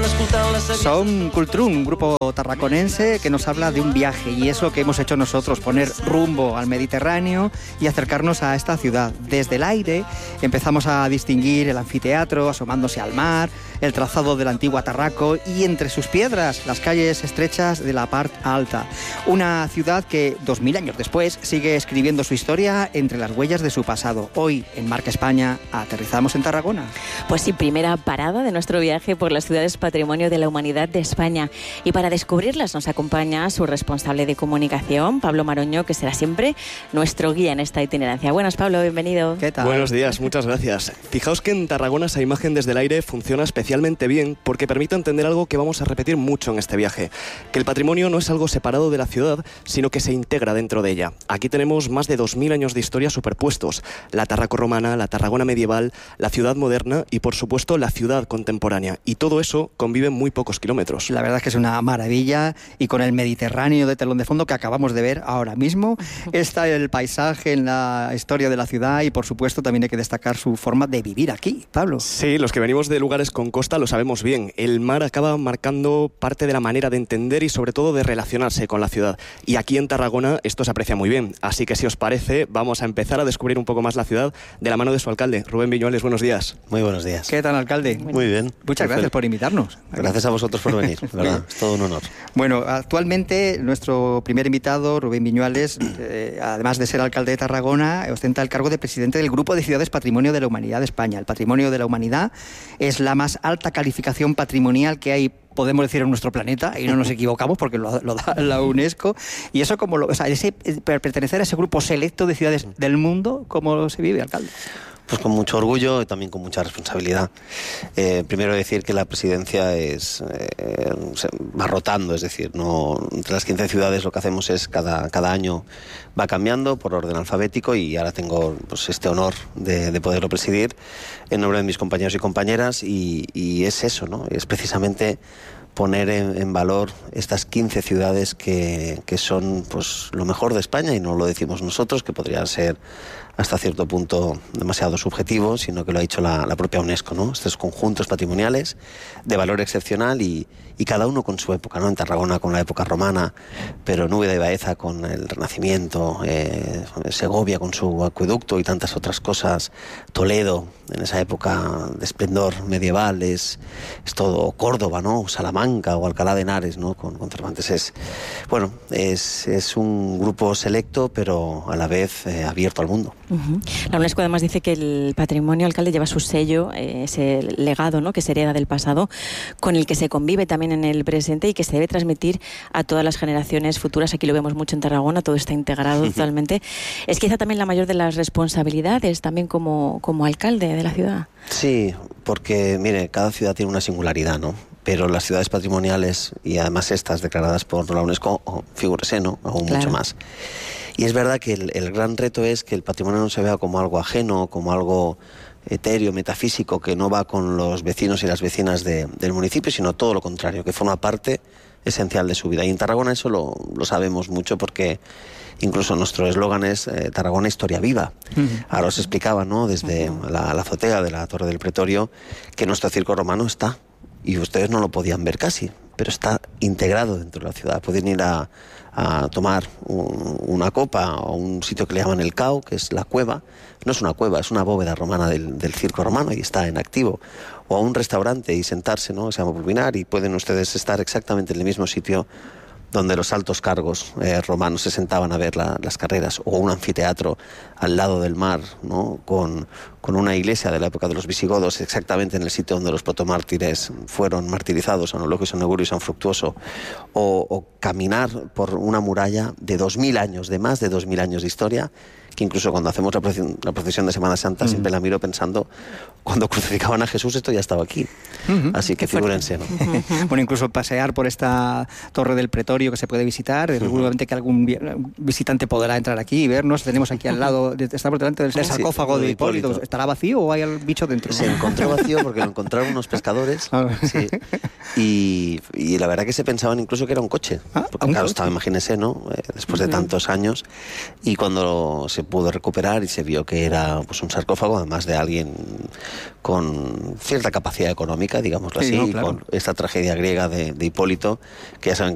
Som Cultrún, un grupo tarraconense que nos habla de un viaje, y es lo que hemos hecho nosotros, poner rumbo al Mediterráneo y acercarnos a esta ciudad. Desde el aire empezamos a distinguir el anfiteatro asomándose al mar, el trazado de la antigua Tarraco y entre sus piedras las calles estrechas de la part alta. Una ciudad que 2000 años después sigue escribiendo su historia entre las huellas de su pasado. Hoy en Marca España aterrizamos en Tarragona. Pues sí, primera parada de nuestro viaje por las ciudades Patrimonio de la Humanidad de España. Y para descubrirlas nos acompaña su responsable de comunicación, Pablo Maroño, que será siempre nuestro guía en esta itinerancia. Buenas, Pablo, bienvenido. ¿Qué tal? Buenos días, muchas gracias. Fijaos que en Tarragona esa imagen desde el aire funciona especialmente bien porque permite entender algo que vamos a repetir mucho en este viaje, que el patrimonio no es algo separado de la ciudad, sino que se integra dentro de ella. Aquí tenemos más de 2000 años de historia superpuestos: la Tarraco romana, la Tarragona medieval, la ciudad moderna y, por supuesto, la ciudad contemporánea. Y todo eso convive en muy pocos kilómetros. La verdad es que es una maravilla, y con el Mediterráneo de telón de fondo que acabamos de ver ahora mismo, está el paisaje en la historia de la ciudad, y por supuesto también hay que destacar su forma de vivir aquí, Pablo. Sí, los que venimos de lugares con costa lo sabemos bien. El mar acaba marcando parte de la manera de entender y sobre todo de relacionarse con la ciudad. Y aquí en Tarragona esto se aprecia muy bien. Así que si os parece, vamos a empezar a descubrir un poco más la ciudad de la mano de su alcalde, Rubén Viñuales. Buenos días. Muy buenos días. ¿Qué tal, alcalde? Muy bien. Muchas gracias por invitarnos. Gracias a vosotros por venir, ¿verdad? Es todo un honor. Bueno, actualmente nuestro primer invitado, Rubén Viñuales, además de ser alcalde de Tarragona, ostenta el cargo de presidente del Grupo de Ciudades Patrimonio de la Humanidad de España. El Patrimonio de la Humanidad es la más alta calificación patrimonial que hay, podemos decir, en nuestro planeta, y no nos equivocamos porque lo da la UNESCO. Y eso, pertenecer a ese grupo selecto de ciudades del mundo, ¿cómo se vive, alcalde? Pues con mucho orgullo y también con mucha responsabilidad. Primero decir que la presidencia va rotando, es decir, no, entre las 15 ciudades lo que hacemos es cada año va cambiando por orden alfabético, y ahora tengo pues este honor de poderlo presidir en nombre de mis compañeros y compañeras, y es eso, ¿no? Es precisamente poner en valor estas 15 ciudades que son pues lo mejor de España, y no lo decimos nosotros, que podría ser hasta cierto punto demasiado subjetivo, sino que lo ha dicho la propia UNESCO, ¿no? Estos conjuntos patrimoniales de valor excepcional, y cada uno con su época, ¿no? En Tarragona con la época romana, pero en Úbeda y Baeza con el Renacimiento, Segovia con su acueducto y tantas otras cosas, Toledo en esa época de esplendor medieval, es todo Córdoba, ¿no? Salamanca o Alcalá de Henares, ¿no? Con Cervantes. Es un grupo selecto, pero a la vez abierto al mundo. Uh-huh. La UNESCO además dice que el patrimonio, alcalde, lleva su sello, ese legado, ¿no?, que se hereda del pasado, con el que se convive también en el presente y que se debe transmitir a todas las generaciones futuras. Aquí lo vemos mucho en Tarragona, todo está integrado totalmente. Es quizá también la mayor de las responsabilidades, también como alcalde de la ciudad. Sí, porque, mire, cada ciudad tiene una singularidad, ¿no? Pero las ciudades patrimoniales, y además estas declaradas por la UNESCO, figúrese, ¿no?, aún claro, mucho más. Y es verdad que el gran reto es que el patrimonio no se vea como algo ajeno, como algo etéreo, metafísico, que no va con los vecinos y las vecinas del municipio, sino todo lo contrario, que forma parte esencial de su vida. Y en Tarragona eso lo sabemos mucho, porque incluso nuestro eslogan es Tarragona, historia viva. Ahora os explicaba, ¿no?, desde la azotea de la Torre del Pretorio, que nuestro circo romano está, y ustedes no lo podían ver casi, pero está integrado dentro de la ciudad. Pueden ir a tomar una copa a un sitio que le llaman el Cao, que es la cueva. No es una cueva, es una bóveda romana del circo romano, y está en activo. O a un restaurante y sentarse, ¿no?, se llama Pulpinar, y pueden ustedes estar exactamente en el mismo sitio donde los altos cargos romanos se sentaban a ver las carreras, o un anfiteatro al lado del mar, ¿no?, con una iglesia de la época de los visigodos, exactamente en el sitio donde los protomártires fueron martirizados, San Eulogio, San Egurio y San Fructuoso, o caminar por una muralla de 2000 años, de más de 2000 años de historia, que incluso cuando hacemos la procesión de Semana Santa siempre la miro pensando, cuando crucificaban a Jesús esto ya estaba aquí. Así que figúrense, ¿no? Bueno, incluso pasear por esta Torre del Pretorio que se puede visitar, seguramente que algún visitante podrá entrar aquí y vernos. Tenemos aquí al lado, estamos delante del sarcófago de Hipólito. ¿Estará vacío o hay el bicho dentro? Se encontró vacío porque lo encontraron unos pescadores. Sí. Y la verdad que se pensaban incluso que era un coche. Porque, claro, estaba, imagínese, ¿no? Después de tantos años. Y cuando se pudo recuperar y se vio que era pues un sarcófago, además de alguien con cierta capacidad económica, digámoslo así, claro. Con esta tragedia griega de Hipólito, que ya saben